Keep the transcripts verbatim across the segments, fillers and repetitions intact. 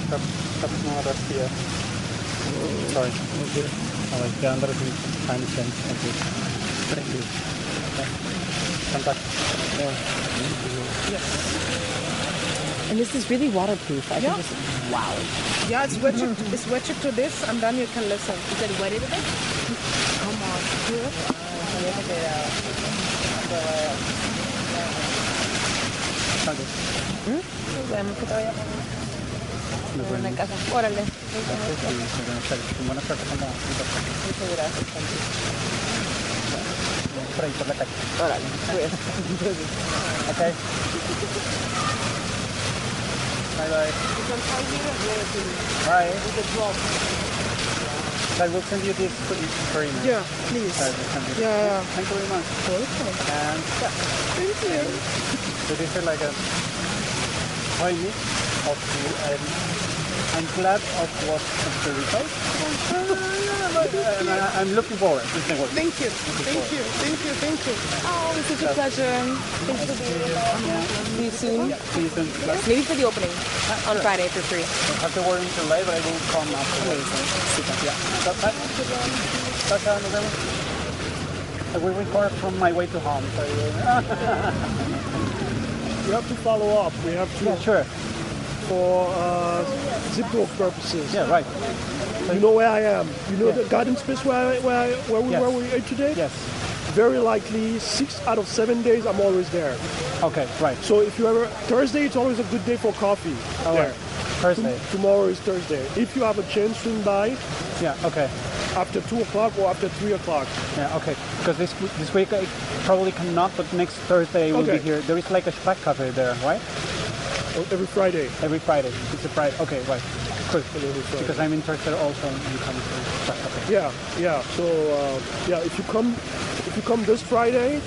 Ich hab, ich hab nur das hier. Sorry. Okay. Aber die andere sind keine Chance. Okay. Thank you. Okay. Kontakt. Ja. Yes. And this is really waterproof. I Yeah. can just, wow. Yeah, it's switch it, switch it to this and then you can listen. You said wet it a bit? Come on. Here. ¿Mm? Nos vemos, que te vaya en la casa. Órale. Buena suerte con la Muchas gracias, Santi. por ahí por la calle. Órale, pues. Okay. Bye bye. You can try here and there to Bye. with the drop. I will send you this for for email. Yeah, please. I will send you. Yeah, yeah. Thank you very much. Welcome. And yeah, Thank you. so this is like a highly of the um, I'm glad of what of the result. And I, I'm looking forward to the work. Thank you. Thank you. Thank you. Thank you. Oh, it's such a pleasure. Thanks for being here. See you soon. See you soon. Maybe for the opening on Friday for free. I have to work until late, but I will come after. Super. Yeah. So, bye. Tasha, nos vemos. I will record from my way to home. So, We have to follow up. We have to, yeah, sure. for uh, Ziptalk purposes. Yeah, right. You know where I am. You know Yeah. the garden space where I, where I, where we Yes. where we ate today. Yes. Very likely, six out of seven days I'm always there. Okay, right. So if you ever Thursday, it's always a good day for coffee. All there. right. Thursday. Tomorrow is Thursday. If you have a chance, swing by Yeah, okay. after two o'clock or after three o'clock. Yeah, okay. Because this w- this week I probably cannot, but next Thursday I will Okay. be here. There is like a Spack cafe there, right? Oh, every Friday. Every Friday. It's a Friday. Okay, right. Cool. Every Friday. Because I'm interested also in coming to Spack cafe. Yeah, yeah. So uh, yeah, if you come, if you come this Friday,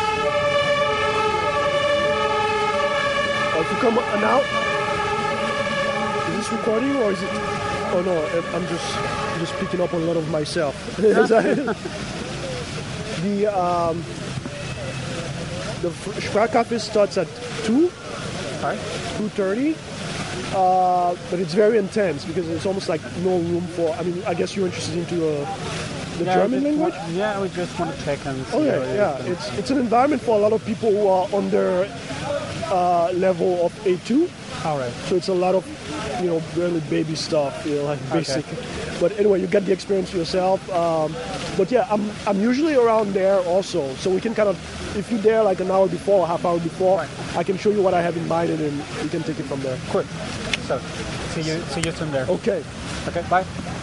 or if you come now, is this recording or is it? Oh no, I'm just just picking up a lot of myself. the um, the Spack Cafe starts at two, Sorry? two thirty. Uh, but it's very intense because there's almost like no room for. I mean, I guess you're interested into uh, the Yeah, I German just language. Want, yeah, I just want to check and see. Okay, how it yeah, is. it's it's an environment for a lot of people who are on their uh, level of A two. All right. So it's a lot of, you know, really baby stuff, you know, like Okay. basic. But anyway, you get the experience yourself. Um, but yeah, I'm I'm usually around there also, so we can kind of, if you're there like an hour before, or half hour before, Right. I can show you what I have in mind, and then we can take it from there. Cool. So, see you see you soon there. Okay. Okay, bye.